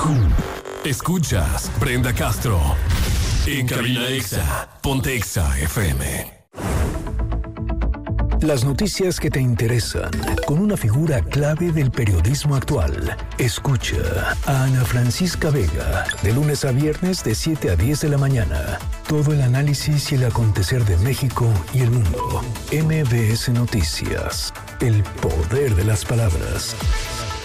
Escuchas Brenda Castro en Cabina Exa. Ponte Exa FM. Las noticias que te interesan, con una figura clave del periodismo actual. Escucha a Ana Francisca Vega, de lunes a viernes de 7 a 10 de la mañana. Todo el análisis y el acontecer de México y el mundo. MBS Noticias, el poder de las palabras.